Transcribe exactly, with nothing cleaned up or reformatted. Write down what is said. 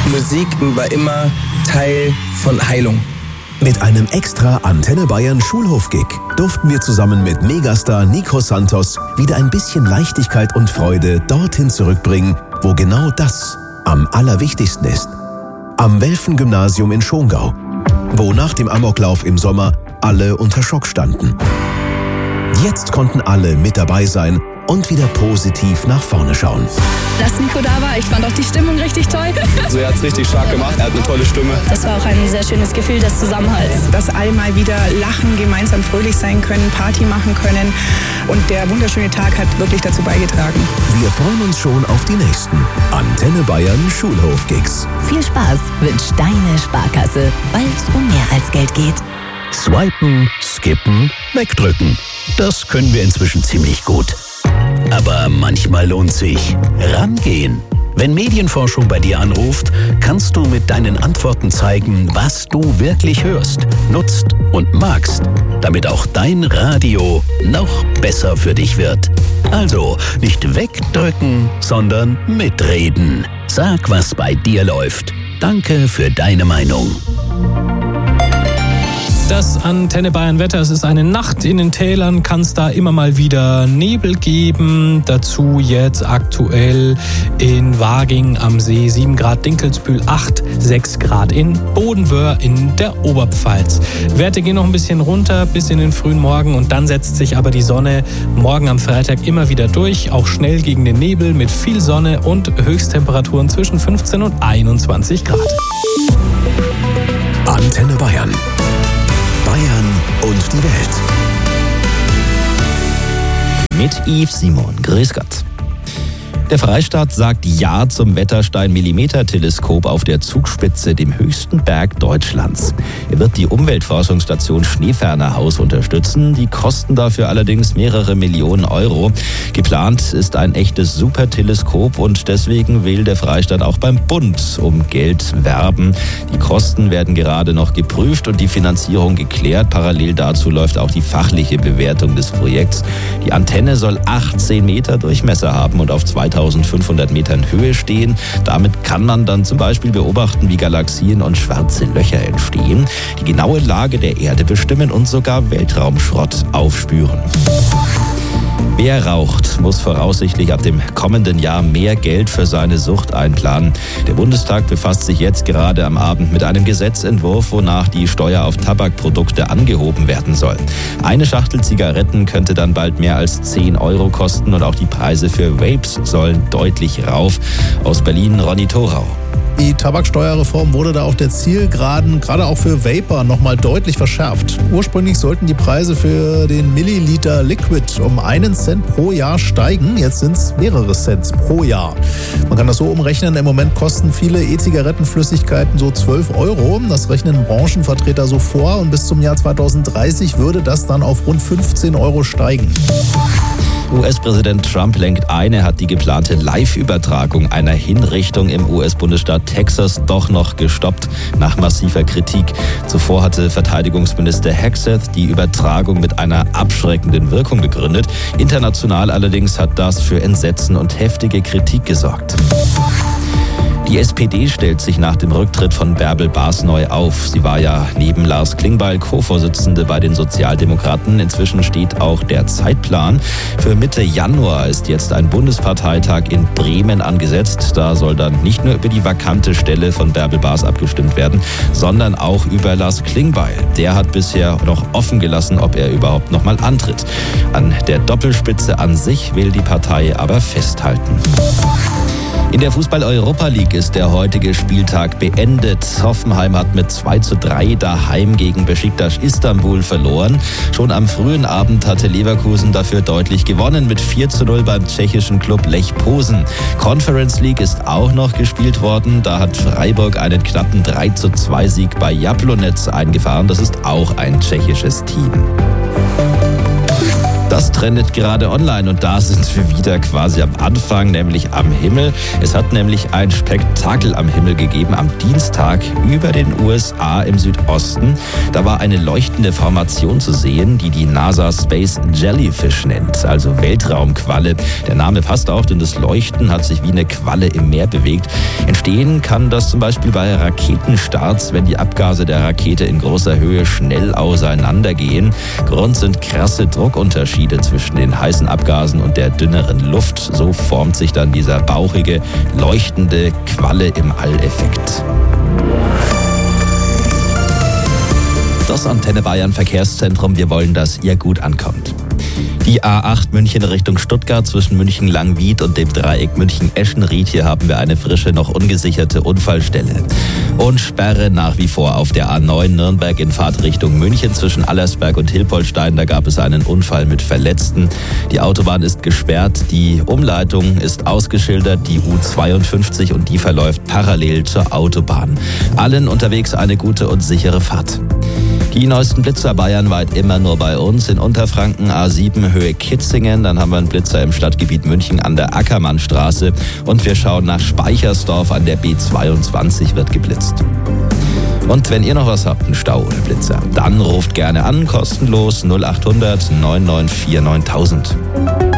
Musik war immer Teil von Heilung. Mit einem extra Antenne Bayern Schulhof-Gig durften wir zusammen mit Megastar Nico Santos wieder ein bisschen Leichtigkeit und Freude dorthin zurückbringen, wo genau das am allerwichtigsten ist. Am Welfen-Gymnasium in Schongau, wo nach dem Amoklauf im Sommer alle unter Schock standen. Jetzt konnten alle mit dabei sein und wieder positiv nach vorne schauen. Dass Nico da war, ich fand auch die Stimmung richtig toll. Also er hat es richtig stark gemacht, er hat eine tolle Stimme. Das war auch ein sehr schönes Gefühl des Zusammenhalts. Dass alle mal wieder lachen, gemeinsam fröhlich sein können, Party machen können. Und der wunderschöne Tag hat wirklich dazu beigetragen. Wir freuen uns schon auf die nächsten Antenne Bayern Schulhof-Gigs. Viel Spaß wünscht deine Sparkasse, weil es um mehr als Geld geht. Swipen, skippen, wegdrücken. Das können wir inzwischen ziemlich gut. Aber manchmal lohnt sich rangehen. Wenn Medienforschung bei dir anruft, kannst du mit deinen Antworten zeigen, was du wirklich hörst, nutzt und magst, damit auch dein Radio noch besser für dich wird. Also nicht wegdrücken, sondern mitreden. Sag, was bei dir läuft. Danke für deine Meinung. Das Antenne Bayern Wetter, es ist eine Nacht in den Tälern, kann es da immer mal wieder Nebel geben. Dazu jetzt aktuell in Waging am See sieben Grad, Dinkelsbühl acht, sechs Grad in Bodenwöhr in der Oberpfalz. Werte gehen noch ein bisschen runter bis in den frühen Morgen und dann setzt sich aber die Sonne morgen am Freitag immer wieder durch, auch schnell gegen den Nebel mit viel Sonne und Höchsttemperaturen zwischen fünfzehn und einundzwanzig Grad. Antenne Bayern. Bayern und die Welt. Mit Yves Simon. Grüß Gott. Der Freistaat sagt Ja zum Wetterstein-Millimeter-Teleskop auf der Zugspitze, dem höchsten Berg Deutschlands. Er wird die Umweltforschungsstation Schneefernerhaus unterstützen. Die kosten dafür allerdings mehrere Millionen Euro. Geplant ist ein echtes Superteleskop und deswegen will der Freistaat auch beim Bund um Geld werben. Die Kosten werden gerade noch geprüft und die Finanzierung geklärt. Parallel dazu läuft auch die fachliche Bewertung des Projekts. Die Antenne soll achtzehn Meter Durchmesser haben und auf zweitausendfünfhundert Metern Höhe stehen. Damit kann man dann zum Beispiel beobachten, wie Galaxien und schwarze Löcher entstehen, die genaue Lage der Erde bestimmen und sogar Weltraumschrott aufspüren. Wer raucht, muss voraussichtlich ab dem kommenden Jahr mehr Geld für seine Sucht einplanen. Der Bundestag befasst sich jetzt gerade am Abend mit einem Gesetzentwurf, wonach die Steuer auf Tabakprodukte angehoben werden soll. Eine Schachtel Zigaretten könnte dann bald mehr als zehn Euro kosten und auch die Preise für Vapes sollen deutlich rauf. Aus Berlin Ronny Thorau. Die Tabaksteuerreform wurde da auf der Zielgeraden, gerade auch für Vapor, nochmal deutlich verschärft. Ursprünglich sollten die Preise für den Milliliter Liquid um einen Cent pro Jahr steigen. Jetzt sind es mehrere Cents pro Jahr. Man kann das so umrechnen. Im Moment kosten viele E-Zigarettenflüssigkeiten so zwölf Euro. Das rechnen Branchenvertreter so vor. Und bis zum Jahr zweitausenddreißig würde das dann auf rund fünfzehn Euro steigen. U S-Präsident Trump lenkt ein, er hat die geplante Live-Übertragung einer Hinrichtung im U S-Bundesstaat Texas doch noch gestoppt, nach massiver Kritik. Zuvor hatte Verteidigungsminister Hegseth die Übertragung mit einer abschreckenden Wirkung begründet. International allerdings hat das für Entsetzen und heftige Kritik gesorgt. Die S P D stellt sich nach dem Rücktritt von Bärbel Bas neu auf. Sie war ja neben Lars Klingbeil Co-Vorsitzende bei den Sozialdemokraten. Inzwischen steht auch der Zeitplan. Für Mitte Januar ist jetzt ein Bundesparteitag in Bremen angesetzt. Da soll dann nicht nur über die vakante Stelle von Bärbel Bas abgestimmt werden, sondern auch über Lars Klingbeil. Der hat bisher noch offen gelassen, ob er überhaupt noch mal antritt. An der Doppelspitze an sich will die Partei aber festhalten. In der Fußball-Europa League ist der heutige Spieltag beendet. Hoffenheim hat mit zwei zu drei daheim gegen Beşiktaş Istanbul verloren. Schon am frühen Abend hatte Leverkusen dafür deutlich gewonnen mit vier zu null beim tschechischen Klub Lech Posen. Conference League ist auch noch gespielt worden. Da hat Freiburg einen knappen drei zu zwei Sieg bei Jablonec eingefahren. Das ist auch ein tschechisches Team. Das trendet gerade online und da sind wir wieder quasi am Anfang, nämlich am Himmel. Es hat nämlich ein Spektakel am Himmel gegeben am Dienstag über den U S A im Südosten. Da war eine leuchtende Formation zu sehen, die die NASA Space Jellyfish nennt, also Weltraumqualle. Der Name passt auch, denn das Leuchten hat sich wie eine Qualle im Meer bewegt. Entstehen kann das zum Beispiel bei Raketenstarts, wenn die Abgase der Rakete in großer Höhe schnell auseinandergehen. Grund sind krasse Druckunterschiede zwischen den heißen Abgasen und der dünneren Luft. So formt sich dann dieser bauchige, leuchtende Qualle im All-Effekt. Das Antenne Bayern Verkehrszentrum, wir wollen, dass ihr gut ankommt. Die A acht München Richtung Stuttgart zwischen München-Langwied und dem Dreieck München-Eschenried. Hier haben wir eine frische, noch ungesicherte Unfallstelle. Und Sperre nach wie vor auf der A neun Nürnberg in Fahrtrichtung München zwischen Allersberg und Hilpoltstein. Da gab es einen Unfall mit Verletzten. Die Autobahn ist gesperrt, die Umleitung ist ausgeschildert, die U zweiundfünfzig, und die verläuft parallel zur Autobahn. Allen unterwegs eine gute und sichere Fahrt. Die neuesten Blitzer bayernweit immer nur bei uns. In Unterfranken A sieben Höhe Kitzingen. Dann haben wir einen Blitzer im Stadtgebiet München an der Ackermannstraße. Und wir schauen nach Speichersdorf an der B zweiundzwanzig wird geblitzt. Und wenn ihr noch was habt, einen Stau oder Blitzer, dann ruft gerne an, kostenlos null acht hundert neun neun vier neuntausend.